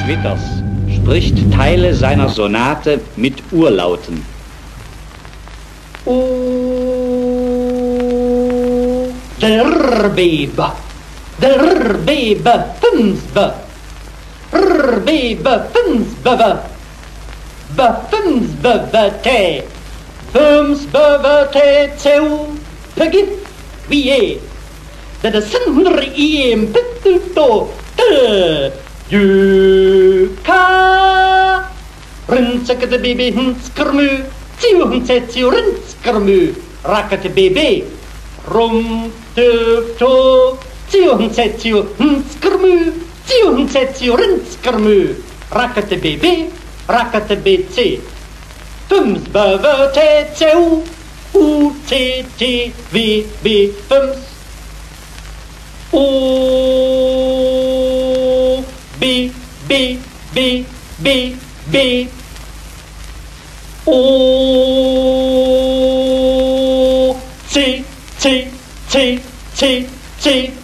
Witters spricht Teile seiner Sonate mit Urlauten. Der Bebe, fünfbe, Bebe, fünfbe, fünfbe, fünfbe, zeu, pegit, wie det sender i en pittuto, du ka, rinsekete baby hinskermu, tiu rinskermu, rakete baby, rum, to, tiu hinskermu, tiu rinskermu, rakete baby, rakete BC, fums bevete zeu, UTT, VB, fums, O, B, O, C,